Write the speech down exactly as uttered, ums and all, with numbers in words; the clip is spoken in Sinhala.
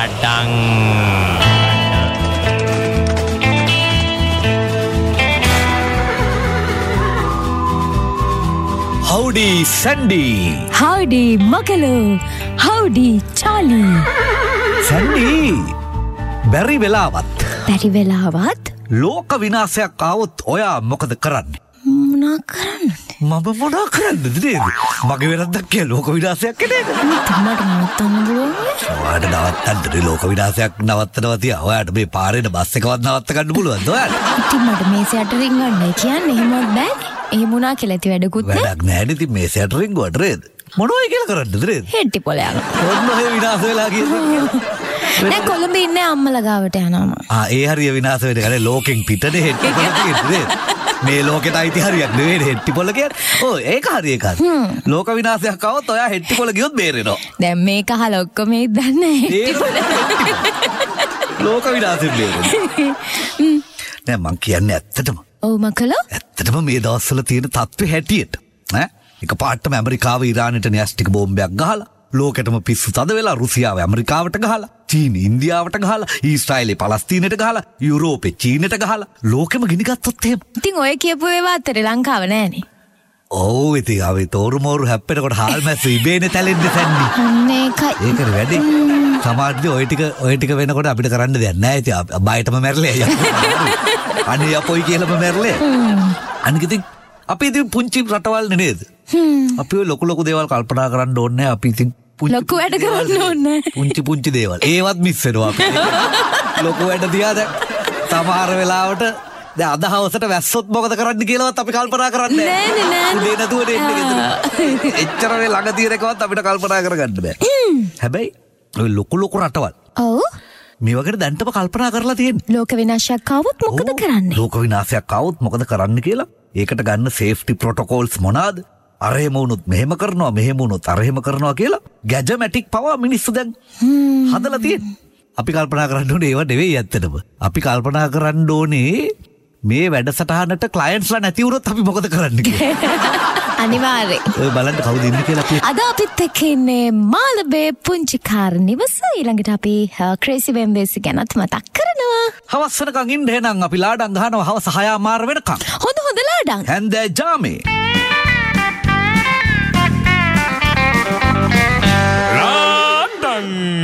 ලාඩං Howdy Sandy. Howdy Makalo. Howdy Charlie. Sandy. බැරි වෙලාවත්. බැරි වෙලාවත් ලෝක විනාශයක් ආවොත් ඔයා මොකද කරන්නේ? මොනා කරන්නද? මම මොනා කරන්නද නේද? මගේ වැරද්දක් කියලා ලෝක විනාශයක් නේද? මට නවත්තන්න පුළුවන්. ඔයාට නවත්තන්න ලෝක විනාශයක් නවත්තනවා තියා. ඔයාට මේ පාරේන බස් එකවත් නවත්ත ගන්න පුළුවන්ද ඔයාට? ඉතින් මට මේසයට රින්ගන්නයි කියන්නේ එහෙමවත් බෑනේ. එහෙම වුණා කියලා ඇති වැඩකුත් නෑ. වැඩක් නෑ නේ. ඉතින් මේසයට රින්ගුවට නේද? මොනවයි කියලා කරන්නද නේද? හෙට්ටි පොළ යනවා. ඔන්න ඔය විනාශ වෙලා කියන්නේ. නෑ කොළඹ ඉන්නේ අම්මලා ගාවට යනවා. ආ ඒ හරිය විනාශ වෙන්නේ නැහැ. ලෝකෙන් පිටනේ හෙට්ටි පොළ තියෙන්නේ. මේ ලෝකෙට අයිති හරියක් නෙවෙයි හෙට්ටි පොළ කියන්නේ. ඔව් ඒක හරි ඒක හරි. ලෝක විනාශයක් ආවොත් ඔයා හෙට්ටි පොළ ගියොත් බේරෙනවා. දැන් මේක අහලා ඔක්කොම මේ දන්නේ හෙට්ටි පොළ. ලෝක විනාශෙන් බේරෙනවා. නෑ මං කියන්නේ ඇත්තටම. ඔව් මකලෝ. ඇත්තටම මේ දවස්වල තියෙන තත්ත්වය හැටියට ඈ එක පාටම ඇමරිකාව ඉරානයට න්‍යෂ්ටික බෝම්බයක් ගහලා ලෝකෙටම පිස්සු තද වෙලා රුසියාව ඇමරිකාවට ගහලා චීන ඉන්දියාවට ගහලා ඊශ්‍රායලේ පලස්තීනයට ගහලා යුරෝපේ චීනට ගහලා ලෝකෙම ගිනිගත්තොත් එහෙම. ඉතින් ඔය කියපු ඒවා අතරේ ලංකාව නෑනේ. ඔව් ඉතින් ආවේ තෝරු මෝරු හැප්පෙනකොට හාල් මැස්ස ඉබේනේ තැලෙන්නේ සැන්නේ. අන්න ඒකයි. ඒකනේ වැඩි. සමහරවිට ඔය ටික ඔය ටික වෙනකොට අපිට කරන්න දෙයක් නෑ. ඉතින් බයටම මැරලා යනවා. අනේ අපොයි කියලාම මැරලා. අනික ඉතින් අපි ඉතින් පුංචි රටවල් නේද? අපි ඔය ලොකු ලොකු දේවල් කල්පනා කරන්න ඕනේ නෑ. අපි ඉතින් ලොකු වැඩ කරන්න ඕනේ. පුංචි පුංචි දේවල්. ඒවත් මිස් වෙනවා අපි. ලොකු වැඩ තියා දැන් සමහර වෙලාවට දැන් අද හවසට වැස්සොත් මොකද කරන්න කියලාවත් අපි කල්පනා කරන්නේ නෑ නෑ නෑ. උදේ නැතුව දෙන්නේ ගෙදර. එච්චර වෙ ළඟ තියෙන එකවත් අපිට කල්පනා කරගන්න බෑ. හැබැයි ඔය ලොකු ලොකු රටවල්. ඔව්. මේ වගේ දැන්ටම කල්පනා කරලා තියෙන්නේ. ලෝක විනාශයක් ආවොත් මොකද කරන්නේ? ලෝක විනාශයක් ආවොත් මොකද කරන්න කියලා ඒකට ගන්න සේෆ්ටි ප්‍රොටෝකෝල්ස් මොනවාද? අර එහෙම වුණොත් මෙහෙම කරනවා මෙහෙම වුණොත් අර එහෙම කරනවා කියලා ගැජමැටික් පවා මිනිස්සු දැන් හදලා තියෙනවා. අපි කල්පනා කරන්න ඕනේ ඒව නෙවෙයි ඇත්තටම. අපි කල්පනා කරන්න ඕනේ මේ වැඩසටහනට ක්ලයන්ට්ස්ලා නැති වුණොත් අපි මොකද කරන්න කියලා. අනිවාර්යෙන්. ඔය බලන්න කවුද ඉන්නේ කියලා අපි අද අපිත් එක්ක ඉන්නේ මාළඹේ පුංචි කාර් නිවස. ඊළඟට අපි ක්‍රේසි වෙම්බේසි ගැනත් මතක් කරනවා. හවස් වෙනකන් ඉන්න එහෙනම් අපි ලාඩම් ගහනවා හවස හය මාර වෙනකන්. හොඳ හොඳ ලාඩම්. හැන්දෑ ජාමේ. ලාඩං